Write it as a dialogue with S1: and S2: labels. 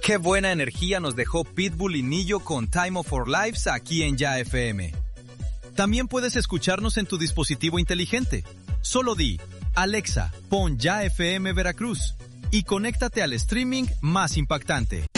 S1: Qué buena energía nos dejó Pitbull y Nillo con Time of Our Lives aquí en Ya FM. También puedes escucharnos en tu dispositivo inteligente. Solo di, Alexa, pon Ya FM Veracruz y conéctate al streaming más impactante.